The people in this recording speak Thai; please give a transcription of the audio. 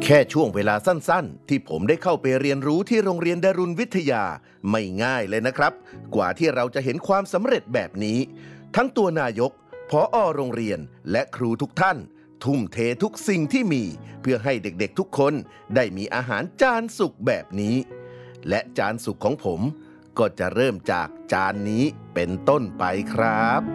แค่ช่วงเวลาสั้นๆที่ผมได้เข้าไปเรียนรู้ที่โรงเรียนดารุณวิทยาไม่ง่ายเลยนะครับกว่าที่เราจะเห็นความสำเร็จแบบนี้ทั้งตัวนายกผอ.โรงเรียนและครูทุกท่านทุ่มเททุกสิ่งที่มีเพื่อให้เด็กๆทุกคนได้มีอาหารจานสุกแบบนี้และจานสุกของผมก็จะเริ่มจากจานนี้เป็นต้นไปครับ